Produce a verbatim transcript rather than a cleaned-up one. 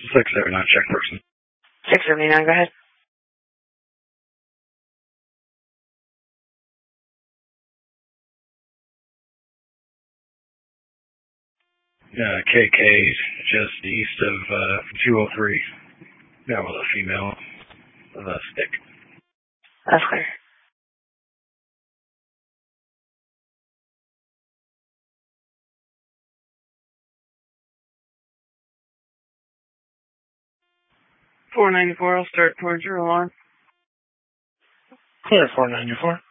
six seventy-nine, check person. six seventy-nine, go ahead. Uh, K K, just east of uh, two oh three. That was a female with a stick. That's clear. four ninety-four, I'll start towards your alarm. Clear, four ninety-four.